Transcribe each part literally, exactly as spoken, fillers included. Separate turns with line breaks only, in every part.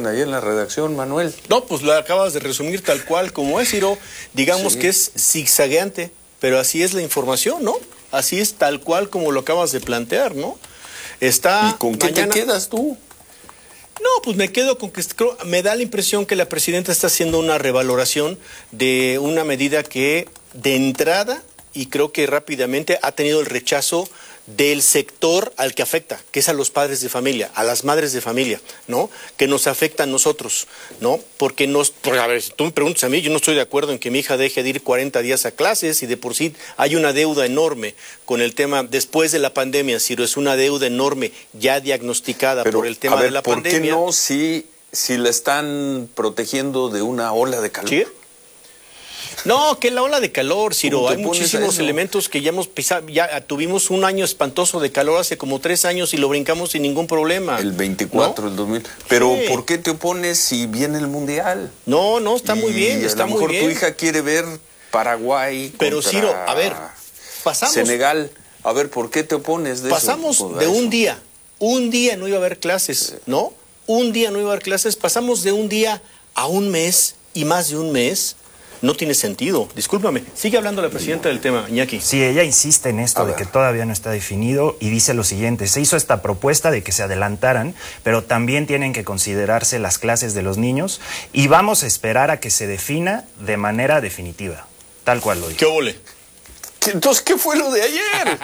hacen ahí en la redacción, Manuel?
No, pues lo acabas de resumir tal cual como es, Ciro. Digamos sí. que es zigzagueante, pero así es la información, ¿no? Así es tal cual como lo acabas de plantear, ¿no? Está
¿Y con qué mañana... te quedas tú?
No, pues me quedo con que creo, me da la impresión que la presidenta está haciendo una revaloración de una medida que de entrada, y creo que rápidamente, ha tenido el rechazo del sector al que afecta, que es a los padres de familia, a las madres de familia, ¿no? Que nos afecta a nosotros, ¿no? Porque nos, porque a ver, si tú me preguntas a mí, yo no estoy de acuerdo en que mi hija deje de ir cuarenta días a clases y de por sí hay una deuda enorme con el tema, después de la pandemia, Ciro, es una deuda enorme ya diagnosticada Pero, por el tema
a ver,
de la
¿por
pandemia.
¿Por qué no si, si la están protegiendo de una ola de calor?
¿Sí? No, que la ola de calor, Ciro, hay muchísimos elementos que ya hemos pisado, ya tuvimos un año espantoso de calor hace como tres años y lo brincamos sin ningún problema.
El veinticuatro, ¿no? El dos mil. Pero
sí.
¿por qué te opones si viene el Mundial?
No, no, está
y
muy bien, está muy bien.
A lo mejor tu hija quiere ver Paraguay
Pero
contra
Ciro, a ver, pasamos...
Senegal, a ver, ¿por qué te opones de
pasamos
eso? Pasamos
de un día, un día no iba a haber clases, ¿no? Un día no iba a haber clases, pasamos de un día a un mes y más de un mes. No tiene sentido. Discúlpame. Sigue hablando la presidenta del tema, Iñaki.
Sí, ella insiste en esto de que todavía no está definido y dice lo siguiente. Se hizo esta propuesta de que se adelantaran, pero también tienen que considerarse las clases de los niños y vamos a esperar a que se defina de manera definitiva. Tal cual lo dijo.
¿Qué ole?
Entonces, ¿qué fue lo de ayer?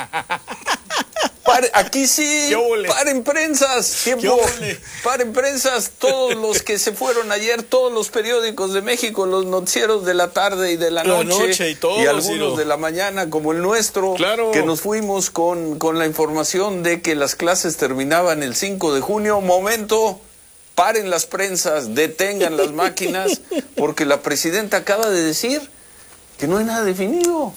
Pare, aquí sí, paren prensas, tiempo, paren prensas, todos los que se fueron ayer, todos los periódicos de México, los noticieros de la tarde y de la noche,
la noche y, todo,
y algunos
Ciro.
de la mañana, como el nuestro,
claro.
que nos fuimos con, con la información de que las clases terminaban el cinco de junio, momento, paren las prensas, detengan las máquinas, porque la presidenta acaba de decir que no hay nada definido.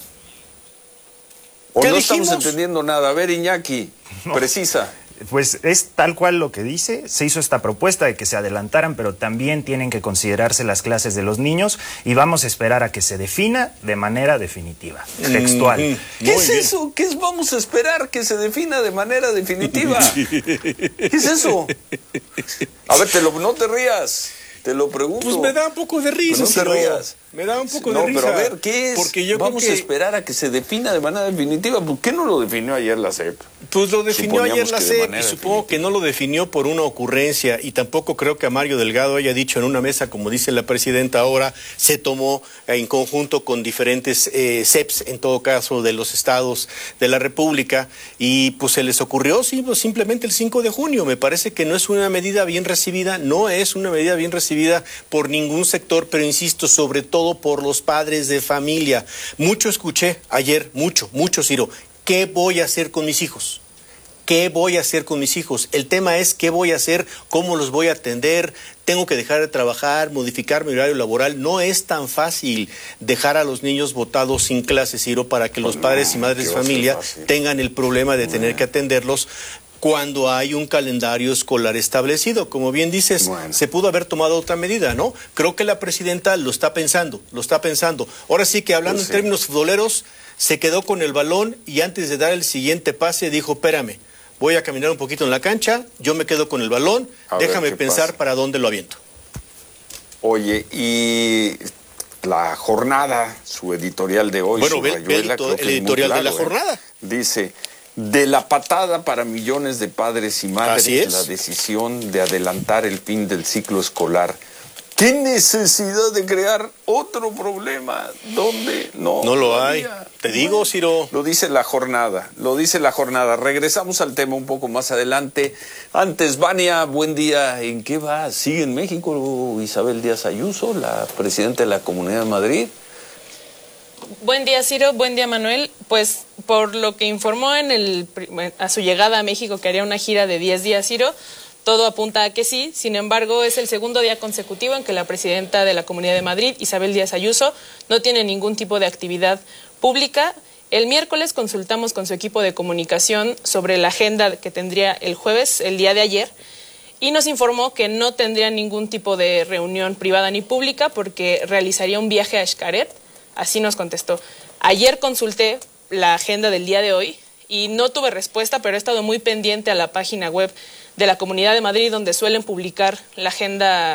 ¿O no dijimos? Estamos entendiendo nada? A ver, Iñaki, no. Precisa.
Pues es tal cual lo que dice. Se hizo esta propuesta de que se adelantaran, pero también tienen que considerarse las clases de los niños y vamos a esperar a que se defina de manera definitiva, textual.
Mm, ¿Qué es bien. eso? ¿Qué es vamos a esperar que se defina de manera definitiva? ¿Qué es eso? A ver, te lo, no te rías. Te lo pregunto.
Pues me da un poco de risa.
No te rías.
Me da un poco
no,
de risa.
Pero a ver, ¿qué es?
Porque yo
Vamos
creo que...
a esperar a que se defina de manera definitiva. ¿Por qué no lo definió ayer la C E P?
Pues lo definió
Suponíamos
ayer la C E P y supongo
definitiva.
que no lo definió por una ocurrencia y tampoco creo que a Mario Delgado haya dicho en una mesa, como dice la presidenta ahora, se tomó en conjunto con diferentes eh, C E Ps, en todo caso, de los estados de la República y pues se les ocurrió sí, pues, simplemente el cinco de junio. Me parece que no es una medida bien recibida, no es una medida bien recibida por ningún sector, pero insisto, sobre todo por los padres de familia. Mucho escuché ayer, mucho, mucho, Ciro. ¿Qué voy a hacer con mis hijos? ¿Qué voy a hacer con mis hijos? El tema es qué voy a hacer, cómo los voy a atender, tengo que dejar de trabajar, modificar mi horario laboral. No es tan fácil dejar a los niños botados sin clases, Ciro, para que los
no,
padres y madres de familia tengan el problema de tener que atenderlos cuando hay un calendario escolar establecido. Como bien dices, bueno. se pudo haber tomado otra medida, ¿no? Creo que la presidenta lo está pensando, lo está pensando. Ahora sí que hablando pues sí. en términos futboleros, se quedó con el balón y antes de dar el siguiente pase dijo, espérame, voy a caminar un poquito en la cancha, yo me quedo con el balón, a déjame pensar pasa. para dónde lo aviento.
Oye, y la jornada, su editorial de hoy,
bueno, ve, ve el, el editorial claro, de la jornada.
Eh, dice... De la patada para millones de padres y madres, la decisión de adelantar el fin del ciclo escolar. ¿Qué necesidad de crear otro problema? ¿Dónde? No,
no lo hay. Te digo, Ciro.
Lo dice la jornada, lo dice la jornada. Regresamos al tema un poco más adelante. Antes, Vania, buen día. ¿En qué va? ¿Sigue en México Isabel Díaz Ayuso, la presidenta de la Comunidad de Madrid?
Buen día, Ciro. Buen día, Manuel. Pues por lo que informó en el, a su llegada a México que haría una gira de diez días, Ciro, todo apunta a que sí. Sin embargo, es el segundo día consecutivo en que la presidenta de la Comunidad de Madrid, Isabel Díaz Ayuso, no tiene ningún tipo de actividad pública. El miércoles consultamos con su equipo de comunicación sobre la agenda que tendría el jueves, el día de ayer, y nos informó que no tendría ningún tipo de reunión privada ni pública porque realizaría un viaje a Xcaret. Así nos contestó. Ayer consulté la agenda del día de hoy y no tuve respuesta, pero he estado muy pendiente a la página web de la Comunidad de Madrid, donde suelen publicar la agenda